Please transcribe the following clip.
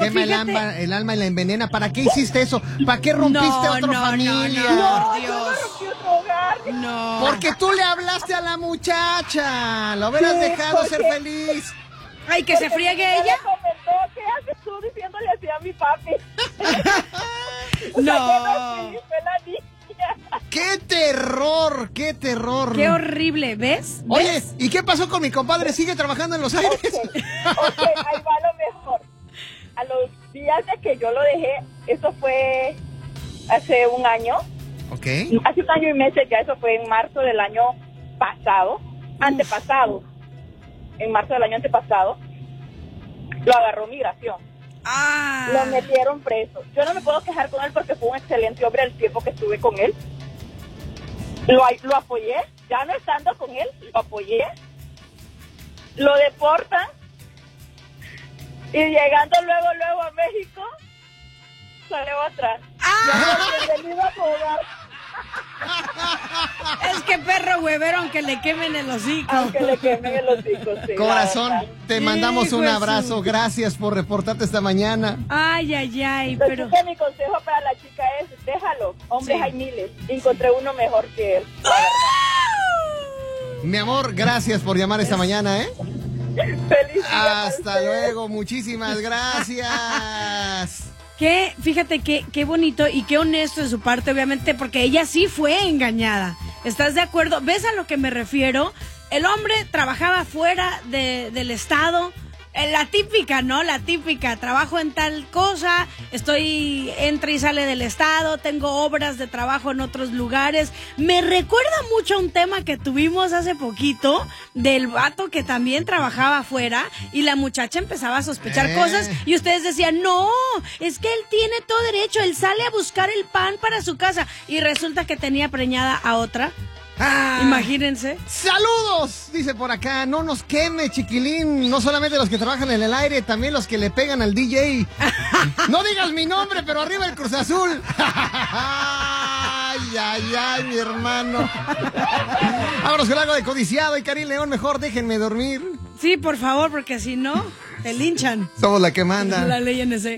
quema el alma y la envenena. ¿Para qué hiciste eso? ¿Para qué rompiste otra familia? No, Dios. yo no rompí otro hogar. No. Porque tú le hablaste a la muchacha. Lo hubieras dejado ser feliz. Ay, que se friegue ella. Le comentó, ¿qué haces tú diciéndole así a mi papi? No. Fue la niña. ¡Qué terror! ¡Qué terror! Qué horrible, ¿ves? Oye, ¿y qué pasó con mi compadre? ¿Sigue trabajando en Los Aires? Ok, ahí va lo mejor. A los días de que yo lo dejé, eso fue hace un año. Ok. Hace un año y meses ya, eso fue en marzo del año pasado, antepasado. En marzo del año antepasado, lo agarró migración. Ah. Lo metieron preso. Yo no me puedo quejar con él porque fue un excelente hombre el tiempo que estuve con él. Lo apoyé, ya no estando con él, lo apoyé. Lo deportan y llegando luego a México, sale otra. Bienvenido a tu hogar. Es que perro huevero, aunque le quemen el hocico. Aunque le quemen el hocico, sí. Corazón, te mandamos Hijo un de abrazo. su- Gracias por reportarte esta mañana. Ay, pero... Entonces, mi consejo para la chica es, déjalo. Hombres Sí. hay miles. Encontré uno mejor que él. Mi amor, gracias por llamar esta mañana, ¿eh? Feliz día. Hasta luego, muchísimas gracias. Fíjate qué bonito y qué honesto de su parte, obviamente, porque ella sí fue engañada. ¿Estás de acuerdo? ¿Ves a lo que me refiero? El hombre trabajaba fuera del estado. La típica, ¿no? La típica, trabajo en tal cosa, entra y sale del estado, tengo obras de trabajo en otros lugares. Me recuerda mucho a un tema que tuvimos hace poquito del vato que también trabajaba afuera y la muchacha empezaba a sospechar cosas y ustedes decían, no, es que él tiene todo derecho, él sale a buscar el pan para su casa y resulta que tenía preñada a otra. Imagínense. ¡Saludos! Dice por acá, no nos queme, chiquilín. No solamente los que trabajan en el aire, también los que le pegan al DJ. No digas mi nombre, pero arriba el Cruz Azul. Ay, mi hermano. Vámonos con algo de Codiciado y Karim León. Mejor déjenme dormir. Sí, por favor, porque si no, te linchan. Somos la que manda. La ley NC.